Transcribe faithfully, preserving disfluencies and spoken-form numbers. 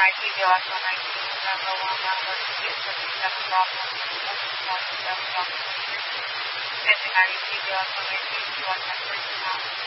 I P bill S one nineteen November one number eight seven seven Bravo one seven Bravo. Missing I D bill S one nineteen one number